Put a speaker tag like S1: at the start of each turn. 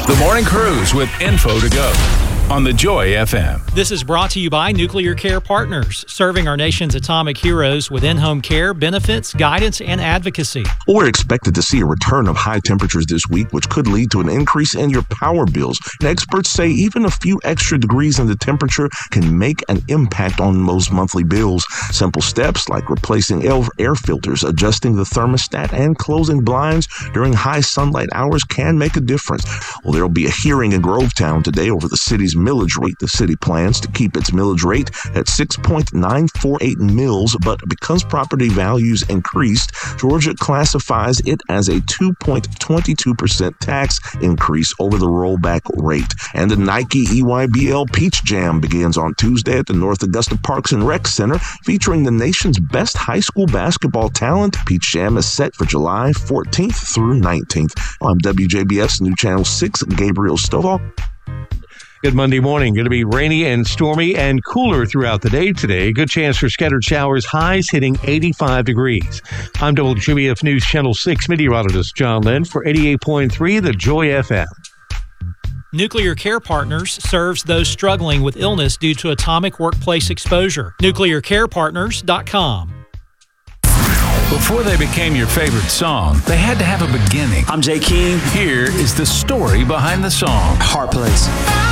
S1: The Morning Cruise with info to go on the Joy FM.
S2: This is brought to you by Nuclear Care Partners, serving our nation's atomic heroes with in-home care, benefits, guidance, and advocacy.
S3: We're expected to see a return of high temperatures this week, which could lead to an increase in your power bills. And experts say even a few extra degrees in the temperature can make an impact on most monthly bills. Simple steps like replacing air filters, adjusting the thermostat, and closing blinds during high sunlight hours can make a difference. Well, there will be a hearing in Grovetown today over the city's millage rate. The city plans to keep its millage rate at 6.948 mils, but because property values increased, Georgia classifies it as a 2.22% tax increase over the rollback rate. And the Nike EYBL Peach Jam begins on Tuesday at the North Augusta Parks and Rec Center, featuring the nation's best high school basketball talent. Peach Jam is set for July 14th through 19th. I'm WJBS New Channel 6, Gabriel Stovall.
S4: Good Monday morning. Going to be rainy and stormy and cooler throughout the day today. Good chance for scattered showers, highs hitting 85 degrees. I'm WJBF News Channel 6 meteorologist John Lynn for 88.3 The Joy FM.
S2: Nuclear Care Partners serves those struggling with illness due to atomic workplace exposure. NuclearCarePartners.com.
S1: Before they became your favorite song, they had to have a beginning.
S5: I'm Jay King.
S1: Here is the story behind the song.
S5: Heart Place.